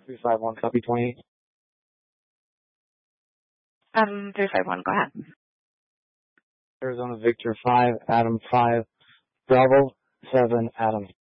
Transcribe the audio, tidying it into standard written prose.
351, copy 28. 351, go ahead. Arizona Victor 5, Adam 5, Bravo 7, Adam.